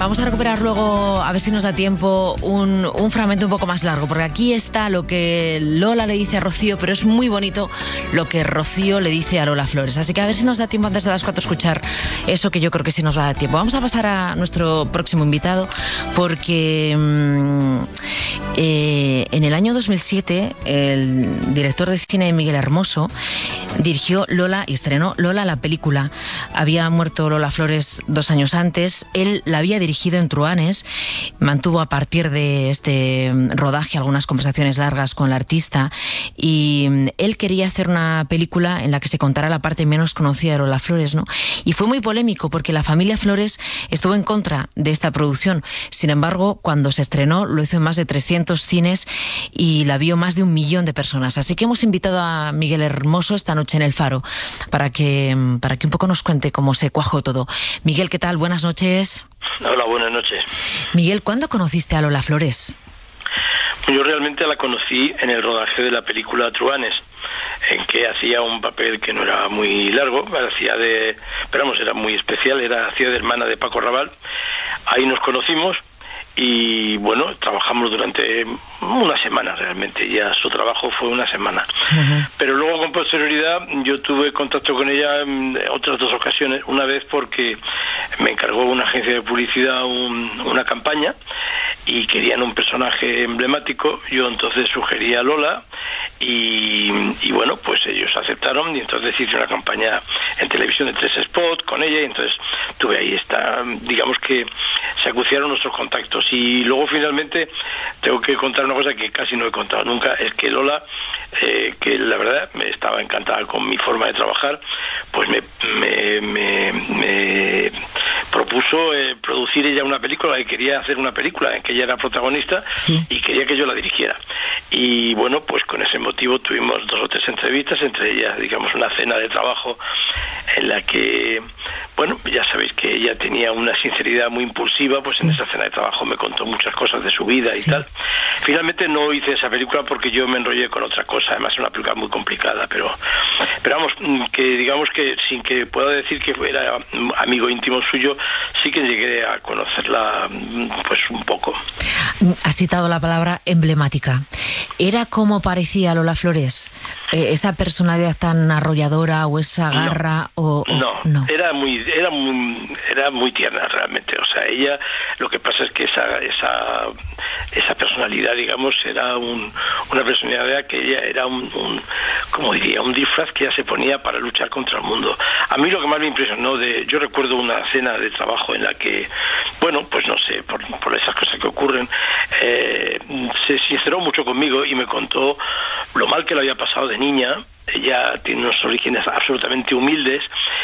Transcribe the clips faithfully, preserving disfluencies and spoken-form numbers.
Vamos a recuperar luego, a ver si nos da tiempo, un, un fragmento un poco más largo, porque aquí está lo que Lola le dice a Rocío, pero es muy bonito lo que Rocío le dice a Lola Flores. Así que a ver si nos da tiempo antes de las cuatro escuchar eso, que yo creo que sí nos va a dar tiempo. Vamos a pasar a nuestro próximo invitado, porque mmm, eh, en el año dos mil siete el director de cine Miguel Hermoso dirigió Lola y estrenó Lola, la película. Había muerto Lola Flores dos años antes. Él la había dirigido en Truanes, mantuvo a partir de este rodaje algunas conversaciones largas con la artista, y él quería hacer una película en la que se contara la parte menos conocida de Lola Flores, ¿no? Y fue muy polémico porque la familia Flores estuvo en contra de esta producción. Sin embargo, cuando se estrenó lo hizo en más de trescientos cines y la vio más de un millón de personas. Así que hemos invitado a Miguel Hermoso esta noche en El Faro para que, para que un poco nos cuente cómo se cuajó todo. Miguel, ¿qué tal? Buenas noches. Hola, buenas noches. Miguel, ¿cuándo conociste a Lola Flores? Yo realmente la conocí en el rodaje de la película Truanes, en que hacía un papel que no era muy largo, hacía de, pero vamos, era muy especial, era hacía de hermana de Paco Raval. Ahí nos conocimos y bueno, trabajamos durante una semana realmente, ya su trabajo fue una semana. Uh-huh. Pero luego con posterioridad yo tuve contacto con ella en otras dos ocasiones, una vez porque me encargó una agencia de publicidad un, una campaña y querían un personaje emblemático. Yo entonces sugerí a Lola y, y bueno, pues ellos aceptaron y entonces hice una campaña en televisión de tres spots con ella y entonces tuve ahí esta, digamos que se acuciaron nuestros contactos. Y luego finalmente tengo que contar una cosa que casi no he contado nunca, es que Lola, eh, que la verdad me estaba encantada con mi forma de trabajar, pues me, me, me, me propuso eh, producir ella una película, que quería hacer una película en que ella era protagonista, sí, y quería que yo la dirigiera. Y bueno, pues con ese motivo tuvimos dos o tres entrevistas, entre ellas, digamos, una cena de trabajo en la que, bueno, ya sabéis que ella tenía una sinceridad muy impulsiva, pues sí, en esa cena de trabajo me contó muchas cosas de su vida y sí, tal. Finalmente no hice esa película porque yo me enrollé con otra cosa, además es una película muy complicada, pero pero vamos, que digamos que sin que pueda decir que era amigo íntimo suyo, sí que llegué a conocerla pues un poco. Has citado la palabra emblemática. ¿Era como parecía Lola Flores? Eh, ¿Esa personalidad tan arrolladora o esa garra? No, o, o, no, no, era muy era muy, era muy tierna realmente. O sea, ella, lo que pasa es que esa esa esa personalidad, digamos, era un, una personalidad que ella era un, un, como diría, un disfraz que ella se ponía para luchar contra el mundo. A mí lo que más me impresionó, de, yo recuerdo una cena de trabajo en la que, bueno, pues no sé, por, por esas cosas que ocurren, eh, se sinceró mucho conmigo y me contó lo mal que lo había pasado de niña. Ella tiene unos orígenes absolutamente humildes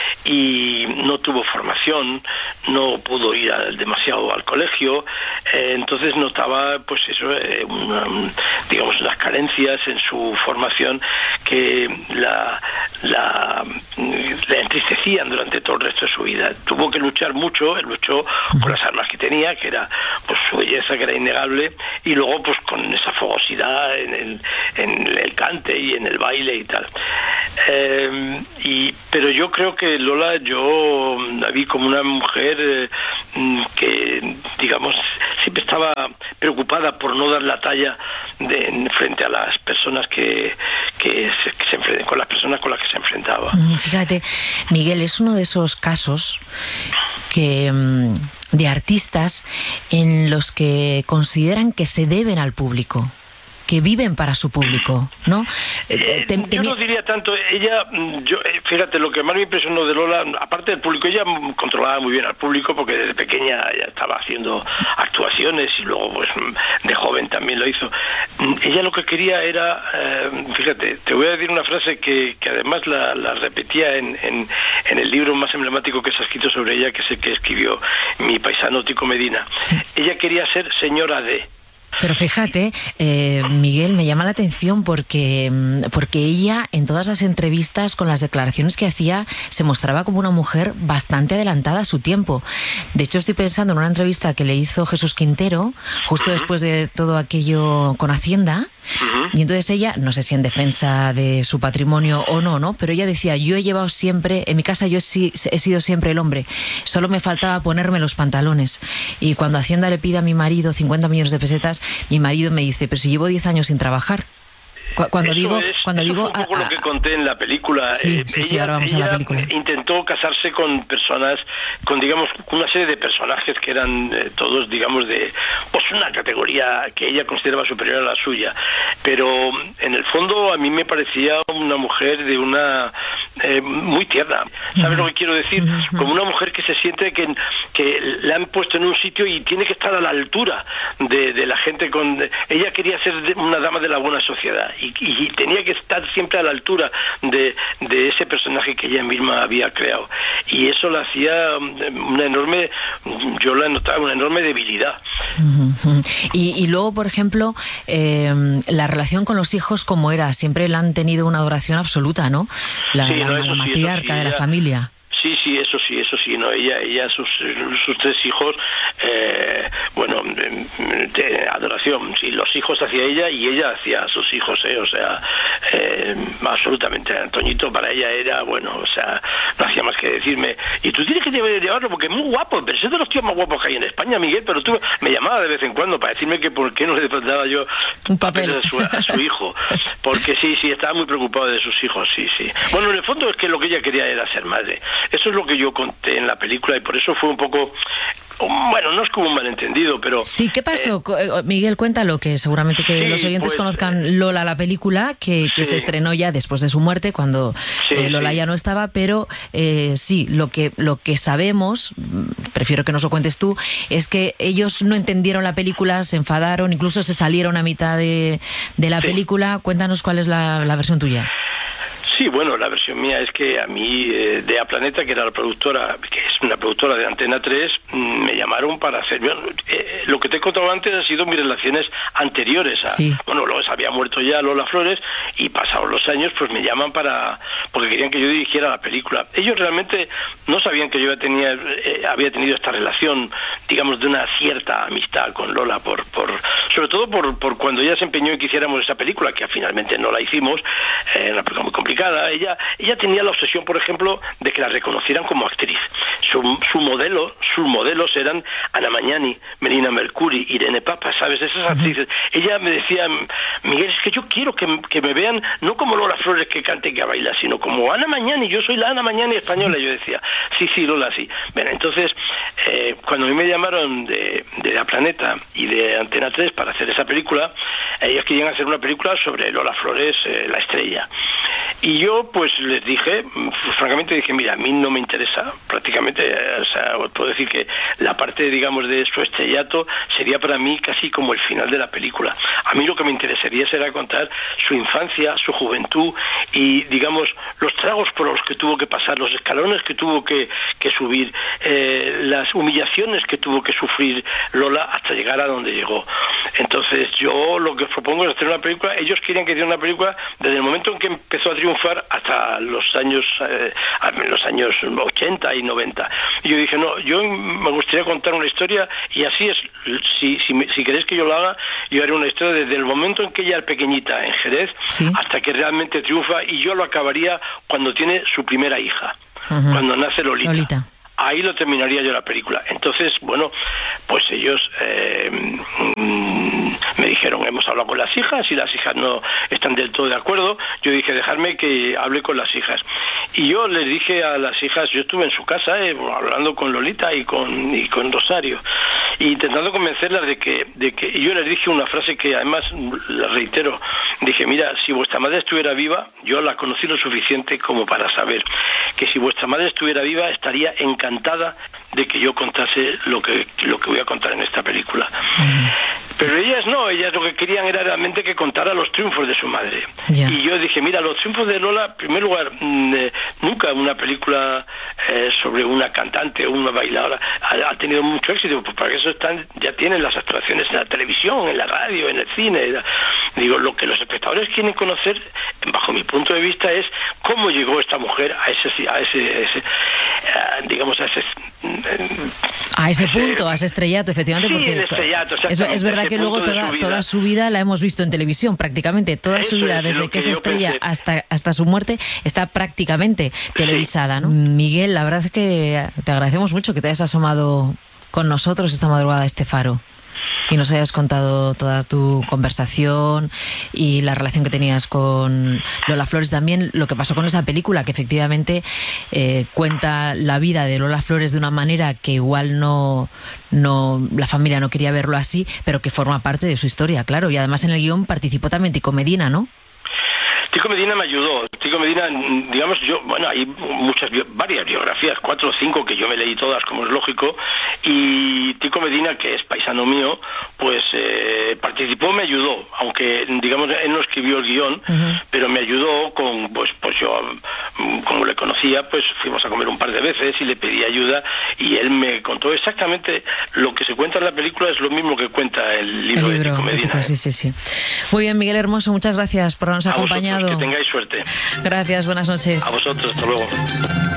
y no tuvo formación, no pudo ir a, demasiado al colegio, eh, entonces notaba pues eso, eh, una, digamos, las carencias en su formación que la, la, la entristecían durante todo el resto de su vida. Tuvo que luchar mucho, luchó con las armas que tenía, que era pues su belleza, que era innegable, y luego pues con esa fogosidad en el, en el cante y en el baile y tal. Eh, y pero yo creo que Lola, yo la vi como una mujer eh, que, digamos, siempre estaba preocupada por no dar la talla de, frente a las personas que, que, se, que se enfrentan, con las personas con las que se enfrentaba. Fíjate, Miguel, es uno de esos casos que de artistas en los que consideran que se deben al público, que viven para su público, ¿no? Eh, te, te, yo no diría tanto, ella, yo, fíjate, lo que más me impresionó de Lola, aparte del público, ella controlaba muy bien al público porque desde pequeña ya estaba haciendo actuaciones y luego pues de joven también lo hizo. Ella lo que quería era, eh, fíjate, te voy a decir una frase que, que además la, la repetía en, en, en el libro más emblemático que se ha escrito sobre ella, que es el que escribió mi paisano Tico Medina. Sí. Ella quería ser señora de... Pero fíjate, eh, Miguel, me llama la atención porque, porque ella en todas las entrevistas, con las declaraciones que hacía, se mostraba como una mujer bastante adelantada a su tiempo. De hecho, estoy pensando en una entrevista que le hizo Jesús Quintero, justo después de todo aquello con Hacienda, Uh-huh. Y entonces ella, no sé si en defensa de su patrimonio o no, ¿no? Pero ella decía, yo he llevado siempre, en mi casa yo he, he sido siempre el hombre, solo me faltaba ponerme los pantalones. Y cuando Hacienda le pide a mi marido cincuenta millones de pesetas, mi marido me dice, pero si llevo diez años sin trabajar. Cuando eso digo, es, cuando eso digo, fue un poco a, a, lo que conté en la película. Sí, eh, sí, ella, sí, ahora vamos a la película. Intentó casarse con personas, con digamos una serie de personajes que eran eh, todos, digamos, de pues una categoría que ella consideraba superior a la suya. Pero en el fondo a mí me parecía una mujer de una eh, muy tierna. ¿Sabes uh-huh. lo que quiero decir? Uh-huh. Como una mujer que se siente que, que la han puesto en un sitio y tiene que estar a la altura de, de la gente. Con de, ella quería ser una dama de la buena sociedad. Y, y tenía que estar siempre a la altura de, de ese personaje que ella misma había creado. Y eso la hacía una enorme, yo la notaba una enorme debilidad. Uh-huh. Y, y luego, por ejemplo, eh, la relación con los hijos, ¿cómo era? Siempre la han tenido una adoración absoluta, ¿no? La, sí, la, no, la sí, matriarca sí, de la ella... familia. Sí, sí, eso sí, eso sí, no, ella, ella, sus, sus tres hijos, eh, bueno, de, de adoración, sí, los hijos hacia ella y ella hacia sus hijos, eh, o sea, eh, absolutamente, Antoñito para ella era, bueno, o sea, no hacía más que decirme, y tú tienes que llevarlo porque es muy guapo, pero es de los tíos más guapos que hay en España, Miguel, pero tú me llamaba de vez en cuando para decirme que por qué no le daba yo un papel a su, a su hijo, porque sí, sí, estaba muy preocupado de sus hijos, sí, sí. Bueno, en el fondo es que lo que ella quería era ser madre. Eso es lo que yo conté en la película y por eso fue un poco... Bueno, no es como un malentendido, pero... Sí, ¿qué pasó? Eh, Miguel, cuéntalo, que seguramente que sí, los oyentes pues, conozcan Lola, la película, que, que sí. se estrenó ya después de su muerte, cuando sí, eh, Lola sí. ya no estaba, pero eh, sí, lo que, lo que sabemos, prefiero que nos lo cuentes tú, es que ellos no entendieron la película, se enfadaron, incluso se salieron a mitad de, de la sí. película. Cuéntanos cuál es la, la versión tuya. Sí, bueno, la versión mía es que a mí, eh, de A Planeta, que era la productora, que es una productora de Antena tres, mmm, me llamaron para hacer... Eh, lo que te he contado antes han sido mis relaciones anteriores. A, sí. Bueno, luego se había muerto ya Lola Flores y pasados los años, pues me llaman para... porque querían que yo dirigiera la película. Ellos realmente no sabían que yo tenía, eh, había tenido esta relación, digamos, de una cierta amistad con Lola, por, por sobre todo por, por cuando ella se empeñó en que hiciéramos esa película, que finalmente no la hicimos, eh, una película muy complicada. Ella, ella tenía la obsesión, por ejemplo, de que la reconocieran como actriz. Su, su modelo, sus modelos eran Ana Magnani, Melina Mercuri, Irene Papa, ¿sabes? Esas uh-huh. actrices. Ella me decía, Miguel, es que yo quiero que, que me vean no como Lola Flores que cante y que baila, sino como Ana Magnani. Yo soy la Ana Magnani española. Yo decía, sí, sí, Lola, sí. Bueno, entonces, eh, cuando a mí me llamaron de, de La Planeta y de Antena tres para hacer esa película, ellos querían hacer una película sobre Lola Flores, eh, la estrella. Y yo, pues, les dije, francamente dije, mira, a mí no me interesa, prácticamente, o sea, os puedo decir que la parte, digamos, de su estrellato sería para mí casi como el final de la película. A mí lo que me interesaría será contar su infancia, su juventud y, digamos, los tragos por los que tuvo que pasar, los escalones que tuvo que, que subir, eh, las humillaciones que tuvo que sufrir Lola hasta llegar a donde llegó. Entonces, yo lo que os propongo es hacer una película. Ellos querían que hiciera una película desde el momento en que empezó a triunfar hasta los años eh, los años ochenta y noventa. Y yo dije, no, yo me gustaría contar una historia y así es, si, si, si queréis que yo lo haga, yo haré una historia desde el momento en que ella es pequeñita en Jerez, ¿sí?, hasta que realmente triunfa, y yo lo acabaría cuando tiene su primera hija, uh-huh. cuando nace Lolita. Lolita. Ahí lo terminaría yo la película. Entonces, bueno, pues ellos eh, me dijeron, hemos hablado con las hijas y las hijas no están del todo de acuerdo. Yo dije, dejadme que hable con las hijas. Y yo les dije a las hijas, yo estuve en su casa eh, hablando con Lolita y con, y con Rosario, e intentando convencerlas de que, de que... Y yo les dije una frase que además la reitero. Dije, mira, si vuestra madre estuviera viva, yo la conocí lo suficiente como para saber que si vuestra madre estuviera viva estaría encantada encantada de que yo contase lo que lo que voy a contar en esta película. Uh-huh. Pero ellas no, ellas lo que querían era realmente que contara los triunfos de su madre. Yeah. Y yo dije, mira, los triunfos de Lola, en primer lugar, eh, nunca una película eh, sobre una cantante o una bailadora ha, ha tenido mucho éxito, pues para eso están, ya tienen las actuaciones en la televisión, en la radio, en el cine. Digo, lo que los espectadores quieren conocer, bajo mi punto de vista, es cómo llegó esta mujer a ese, a ese, ese uh, digamos, a ese... A ese punto, a ese estrellato, efectivamente. Sí, porque el estrellato, es, es verdad que luego toda, su toda su vida la hemos visto en televisión, prácticamente. Toda Eso su vida, desde que, que es estrella hasta, hasta su muerte, está prácticamente televisada, sí. ¿no? Miguel, la verdad es que te agradecemos mucho que te hayas asomado con nosotros esta madrugada a este faro y nos hayas contado toda tu conversación y la relación que tenías con Lola Flores, también lo que pasó con esa película, que efectivamente eh, cuenta la vida de Lola Flores de una manera que igual no, no la familia no quería verlo así, pero que forma parte de su historia, claro, y además en el guión participó también Tico Medina, ¿no? Tico Medina me ayudó. Tico Medina, digamos, yo, bueno, hay muchas, varias biografías, cuatro o cinco que yo me leí todas, como es lógico, y Tico Medina, que es paisano mío, pues eh, participó, me ayudó, aunque, digamos, él no escribió el guión, uh-huh. pero me ayudó con, pues, pues yo, como le conocía, pues fuimos a comer un par de veces y le pedí ayuda, y él me contó exactamente lo que se cuenta en la película, es lo mismo que cuenta el libro, el libro de Tico Medina. Tico, sí, sí, sí. Muy bien, Miguel Hermoso, muchas gracias por habernos acompañado. Que tengáis suerte. Gracias, buenas noches. A vosotros, hasta luego.